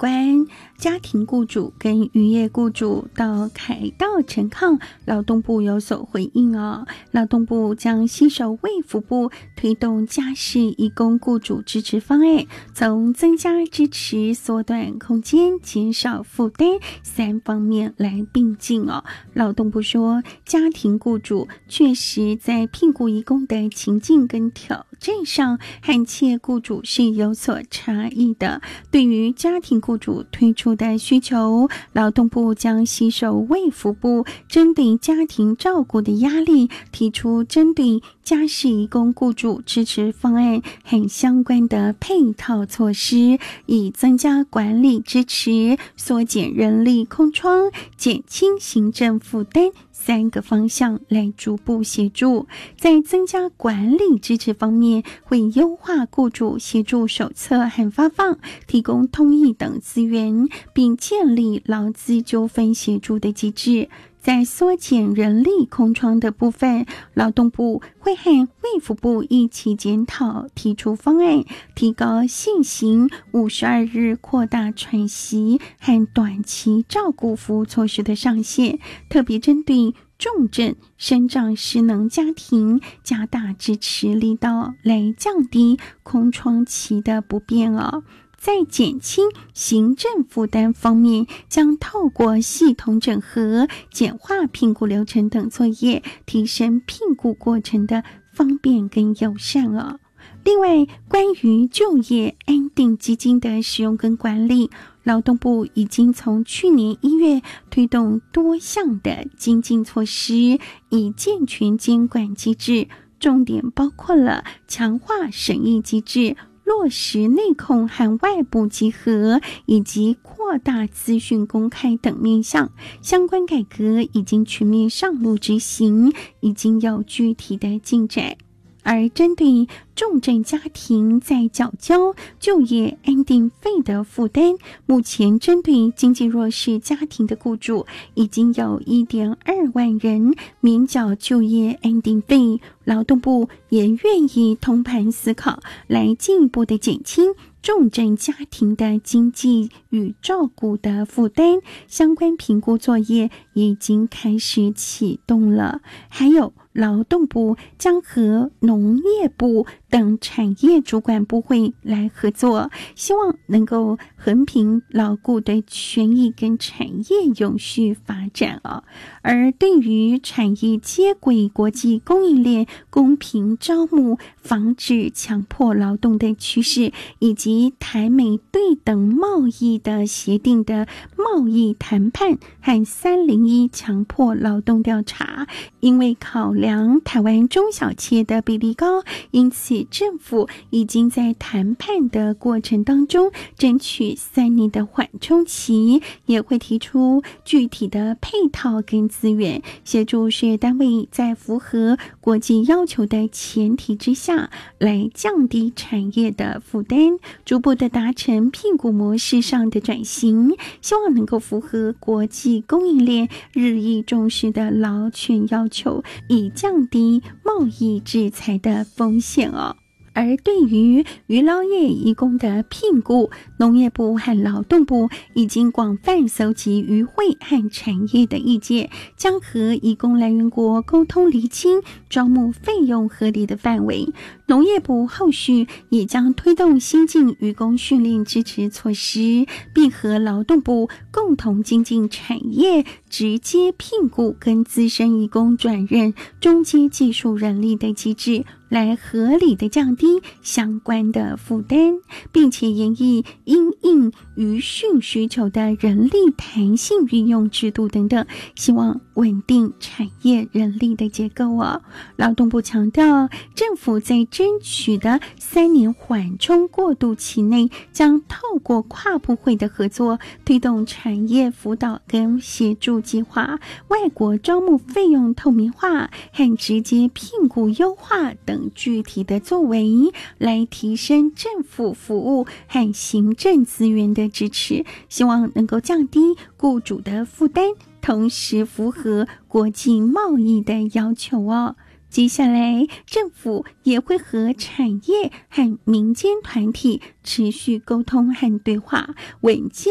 关家庭雇主跟渔业雇主到凯道陈抗，劳动部有所回应哦。劳动部将携手卫福部推动家事移工雇主支持方案，从增加支持、缩短空间、减少负担3方面来并进哦。劳动部说，家庭雇主确实在聘雇移工的情境跟挑战上和企业雇主是有所差异的。对于家庭雇主推出的需求，劳动部将携手卫福部，针对家庭照顾的压力，提出针对家事移工雇主支持方案和相关的配套措施，以增加管理支持、缩减人力空窗、减轻行政负担3个方向来逐步协助。在增加管理支持方面，会优化雇主协助手册和发放，提供通译等资源，并建立劳资纠纷协助的机制。在缩减人力空窗的部分，劳动部会和卫福部一起检讨，提出方案，提高现行52日扩大喘息和短期照顾服务措施的上限，特别针对重症身障失能家庭加大支持力道，来降低空窗期的不便哦。在减轻行政负担方面，将透过系统整合、简化评估流程等作业，提升评估过程的方便跟友善哦。另外，关于就业安定基金的使用跟管理，劳动部已经从去年1月推动多项的精进措施，以健全监管机制，重点包括了强化审议机制、落实内控和外部稽核，以及扩大资讯公开等面向。相关改革已经全面上路执行，已经有具体的进展。而针对重症家庭在缴交就业安定费的负担，目前针对经济弱势家庭的雇主，已经有 1.2 万人免缴就业安定费。劳动部也愿意通盘思考，来进一步的减轻重症家庭的经济与照顾的负担，相关评估作业已经开始启动了。还有劳动部将和农业部等产业主管部会来合作，希望能够衡平劳雇的权益跟产业永续发展哦。而对于产业接轨国际供应链公平招募、防止强迫劳动的趋势，以及台美对等贸易的协定的贸易谈判和301强迫劳动调查，因为考量台湾中小企业的比例高，因此政府已经在谈判的过程当中争取3年的缓冲期，也会提出具体的配套跟资源，协助事业单位在符合国际要求的前提之下，来降低产业的负担，逐步的达成聘雇模式上的转型，希望能够符合国际供应链日益重视的劳权要求，以降低贸易制裁的风险哦。而对于渔捞业移工的聘雇，农业部和劳动部已经广泛搜集渔会和产业的意见，将和移工来源国沟通厘清招募费用合理的范围。农业部后续也将推动新进渔工训练支持措施，并和劳动部共同精进产业直接聘雇跟资深移工转任中阶技术人力的机制，来合理的降低相关的负担，并且研议因应渔训需求的人力弹性运用制度等等，希望稳定产业人力的结构哦。劳动部强调，政府在争取的3年缓冲过渡期内，将透过跨部会的合作，推动产业辅导跟协助计划、外国招募费用透明化和直接聘雇优化等具体的作为，来提升政府服务和行政资源的支持，希望能够降低雇主的负担，同时符合国际贸易的要求哦。接下来，政府也会和产业和民间团体持续沟通和对话，稳健